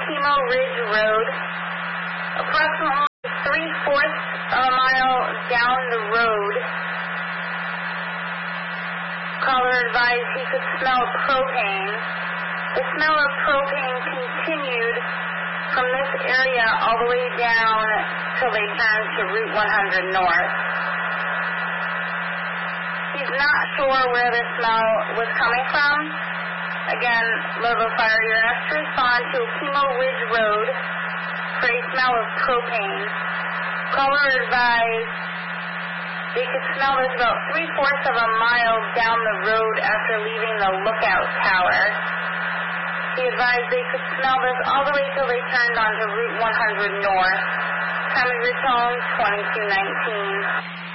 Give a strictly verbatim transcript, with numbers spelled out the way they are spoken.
Okemo Ridge Road. Approximately three-fourths of a mile down the road, caller advised he could smell propane. The smell of propane continued from this area all the way down till they turned to Route one hundred North. He's not sure where the smell was coming from. Again, Louisville Fire, you're asked to respond to Okemo Ridge Road for a smell of propane. Caller advised they could smell this about three-fourths of a mile down the road after leaving the lookout tower. He advised they could smell this all the way till they turned onto Route one hundred North. Time of return, twenty-two nineteen.